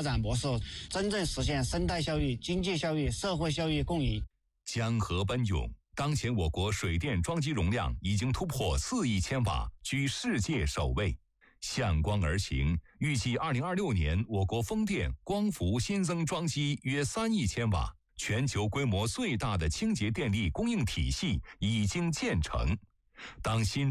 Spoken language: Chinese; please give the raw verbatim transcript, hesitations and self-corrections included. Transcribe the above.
发展模式，真正实现生态效益、经济效益、社会效益共赢。 江河奔涌，当前我国水电装机容量已经突破四亿千瓦，居世界首位。向光而行，预计二零二六年我国风电、光伏新增装机约三亿千瓦，全球规模最大的清洁电力供应体系已经建成。当新